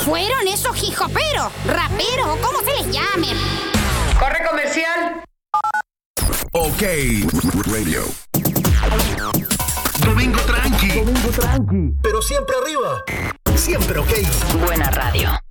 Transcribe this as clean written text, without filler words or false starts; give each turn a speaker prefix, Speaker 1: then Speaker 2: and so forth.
Speaker 1: fueron esos hijoperos, raperos o como se les llame.
Speaker 2: Corre comercial.
Speaker 3: Ok, radio. Domingo tranqui. Pero siempre arriba. Siempre ok.
Speaker 4: Buena radio.